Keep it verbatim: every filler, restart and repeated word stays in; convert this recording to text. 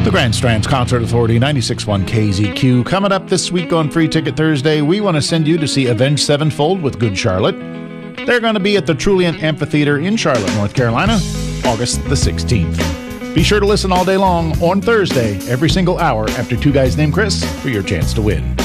The Grand Strands Concert Authority, ninety-six point one K Z Q. Coming up this week on Free Ticket Thursday, we want to send you to see Avenged Sevenfold with Good Charlotte. They're going to be at the Trulient Amphitheater in Charlotte, North Carolina, August the sixteenth. Be sure to listen all day long on Thursday, every single hour after Two Guys Named Chris, for your chance to win.